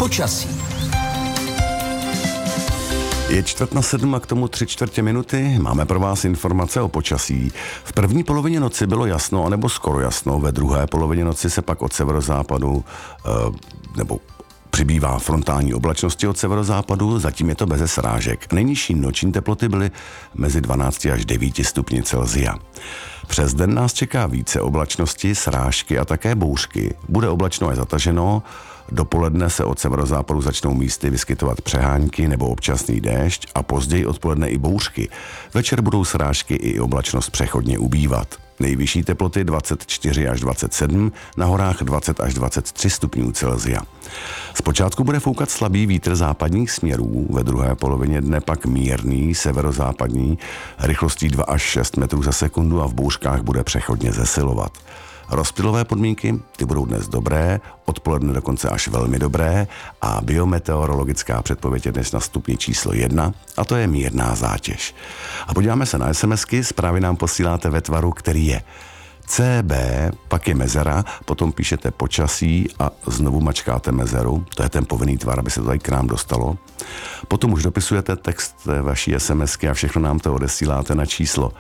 Počasí. Je 6:45 a k tomu 3/4 minuty. Máme pro vás informace o počasí. V první polovině noci bylo jasno, anebo skoro jasno. Ve druhé polovině noci se pak od severozápadu nebo přibývá frontální oblačnosti od severozápadu, zatím je to beze srážek. Nejnižší noční teploty byly mezi 12 až 9 stupni Celsia. Přes den nás čeká více oblačnosti, srážky a také bouřky. Bude oblačno a zataženo. Dopoledne se od severozápadu začnou místy vyskytovat přehánky nebo občasný déšť a později odpoledne i bouřky. Večer budou srážky i oblačnost přechodně ubývat. Nejvyšší teploty 24 až 27, na horách 20 až 23 stupňů Celsia. Zpočátku bude foukat slabý vítr západních směrů, ve druhé polovině dne pak mírný severozápadní, rychlostí 2 až 6 metrů za sekundu a v bouřkách bude přechodně zesilovat. Rozptylové podmínky, ty budou dnes dobré, odpoledne dokonce až velmi dobré a biometeorologická předpověď je dnes na stupni číslo 1 a to je mírná zátěž. A podíváme se na SMSky, zprávy nám posíláte ve tvaru, který je CB, pak je mezera, potom píšete počasí a znovu mačkáte mezeru, to je ten povinný tvar, aby se to tady k nám dostalo. Potom už dopisujete text vaší SMSky a všechno nám to odesíláte na číslo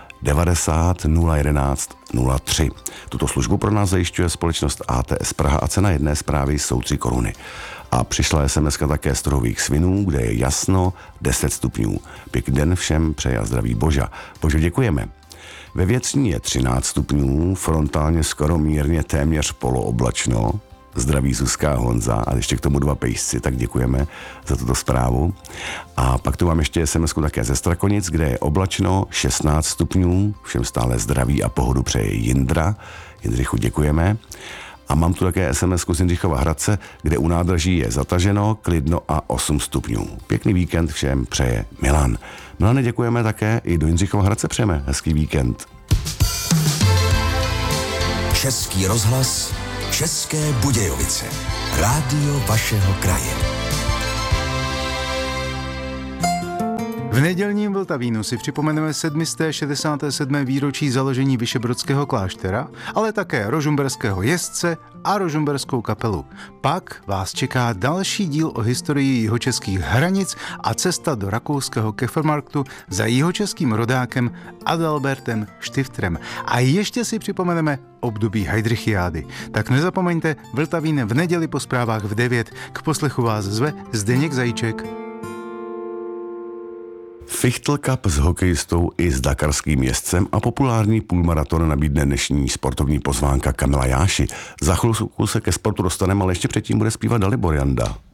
90 011 03. Tuto službu pro nás zajišťuje společnost ATS Praha a cena jedné zprávy jsou 3 koruny. A přišla SMSka také z Trhových Svinů, kde je jasno 10 stupňů. Pěkný den všem, přeje a zdraví Boža. Bože, děkujeme. Ve Věcní je 13 stupňů, frontálně skoro mírně téměř polooblačno. Zdraví Zuzka a Honza a ještě k tomu 2 pejsci, tak děkujeme za tuto zprávu. A pak tu mám ještě SMSku také ze Strakonic, kde je oblačno 16 stupňů, všem stále zdraví a pohodu přeje Jindra. Jindřichu děkujeme. A mám tu také SMSku z Jindřichova Hradce, kde u nádrží je zataženo, klidno a 8 stupňů. Pěkný víkend všem přeje Milan. Milane, děkujeme také, i do Jindřichova Hradce přejeme hezký víkend. Český rozhlas, České Budějovice. Rádio vašeho kraje. V nedělním Vltavínu si připomeneme 767. výročí založení Vyšebrodského kláštera, ale také rožmberského jezdce a rožmberskou kapelu. Pak vás čeká další díl o historii jihočeských hranic a cesta do rakouského Kefermarktu za jihočeským rodákem Adalbertem Štiftrem. A ještě si připomeneme období Heydrichiády. Tak nezapomeňte, Vltavín v neděli po zprávách v 9. K poslechu vás zve Zdeněk Zajíček. Fichtl Cup s hokejistou i s dakarským jezdcem a populární půlmaraton nabídne dnešní sportovní pozvánka Kamila Jáši. Za chvilku se ke sportu dostaneme, ale ještě předtím bude zpívat Dalibor Janda.